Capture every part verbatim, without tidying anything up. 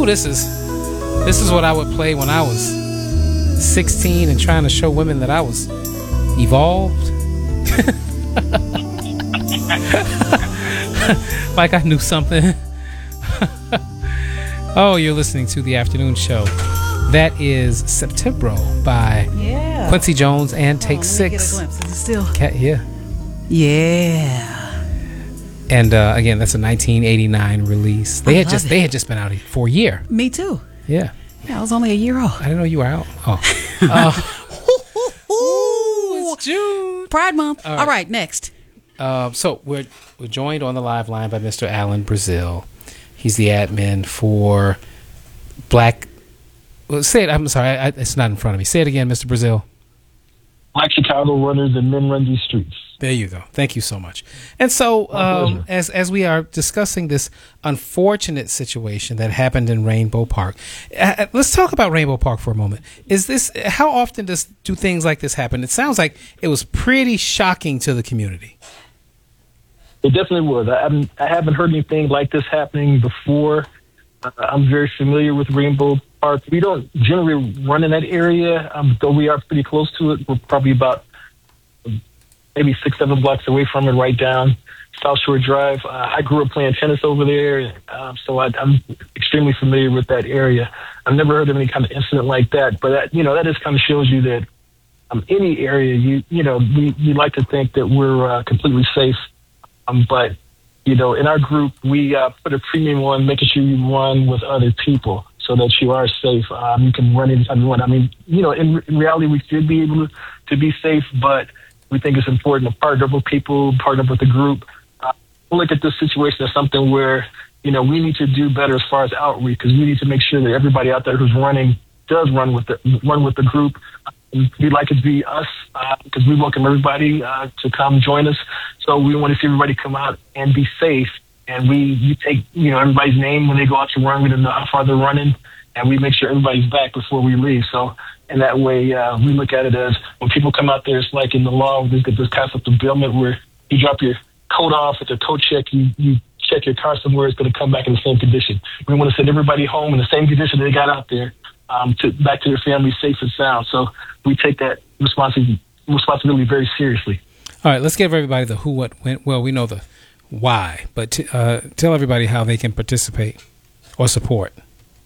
Ooh, this is this is what I would play when I was sixteen and trying to show women that I was evolved. Like I knew something. Oh, you're listening to The Afternoon Show. That is September by yeah. Quincy Jones and Take on, Six. Get a glimpse. Is it still? Cat, yeah. Yeah. And uh, again, that's a nineteen eighty-nine release. They I had love just it. they had just been out for a year. Me too. Yeah. Yeah, I was only a year old. I didn't know you were out. Oh. Uh, Ooh, it's June. Pride Month. All right. All right, next. Uh, so we're we're joined on the live line by Mister Alan Brazil. He's the admin for Black. Well, say it. I'm sorry. I, it's not in front of me. Say it again, Mister Brazil. Black Chicago Runners and Men Run These Streets. There you go. Thank you so much. And so, um, as as we are discussing this unfortunate situation that happened in Rainbow Park, uh, let's talk about Rainbow Park for a moment. Is this how often does do things like this happen? It sounds like it was pretty shocking to the community. It definitely was. I haven't, I haven't heard anything like this happening before. Uh, I'm very familiar with Rainbow Park. We don't generally run in that area, um, though we are pretty close to it. We're probably about maybe six, seven blocks away from it, right down South Shore Drive. Uh, I grew up playing tennis over there, um, so I, I'm extremely familiar with that area. I've never heard of any kind of incident like that, but that, you know, that just kind of shows you that um, any area, you you know, we, we like to think that we're uh, completely safe. Um, but, you know, in our group, we uh, put a premium on making sure you run with other people so that you are safe. Um, you can run anytime you want. I mean, you know, in, in reality, we should be able to, to be safe, but we think it's important to partner with people, partner with the group. Uh, we'll look at this situation as something where, you know, we need to do better as far as outreach, because we need to make sure that everybody out there who's running does run with the, run with the group. We'd like it to be us because uh, we welcome everybody uh, to come join us. So we want to see everybody come out and be safe. And we, we take, you know, everybody's name when they go out to run. We don't know how far they're running, and we make sure everybody's back before we leave. So in that way, uh, we look at it as when people come out there, it's like in the law, there's this concept of bailment where you drop your coat off at the coat check, you, you check your car somewhere, it's going to come back in the same condition. We want to send everybody home in the same condition they got out there, um, to back to their families safe and sound. So we take that responsibility responsibility very seriously. All right, let's give everybody the who, what, when. Well, we know the why, but t- uh, tell everybody how they can participate or support.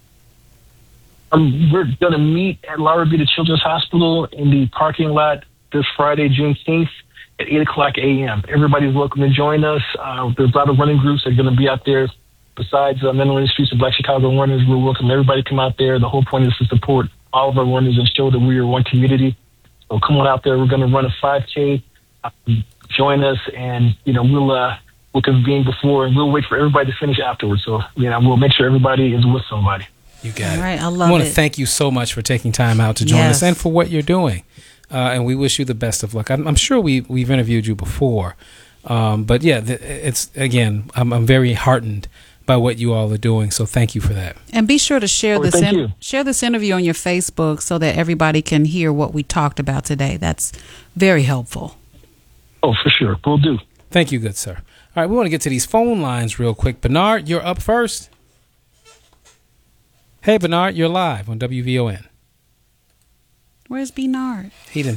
Um, we're going to meet at Laura Vita Children's Hospital in the parking lot this Friday, June tenth at eight o'clock a.m. Everybody's welcome to join us. Uh, there's a lot of running groups that are going to be out there. Besides uh, Men on the Streets of Black Chicago Runners, we're welcome everybody to come out there. The whole point is to support all of our runners and show that we are one community. So come on out there. We're going to run a five K. Uh, join us, and you know we'll uh, we'll convene before, and we'll wait for everybody to finish afterwards. So you know we'll make sure everybody is with somebody. You got All it. right, I love I want it. to thank you so much for taking time out to join Yes. us and for what you're doing. Uh, and we wish you the best of luck. I'm, I'm sure we, we've interviewed you before. Um, but yeah, th- it's again, I'm, I'm very heartened by what you all are doing. So thank you for that. And be sure to share Oh, this thank in- you. share this interview on your Facebook so that everybody can hear what we talked about today. That's very helpful. Oh, for sure. We'll do. Thank you, good sir. All right, we want to get to these phone lines real quick. Bernard, you're up first. Hey, Bernard, you're live on W V O N. Where's Bernard? He didn't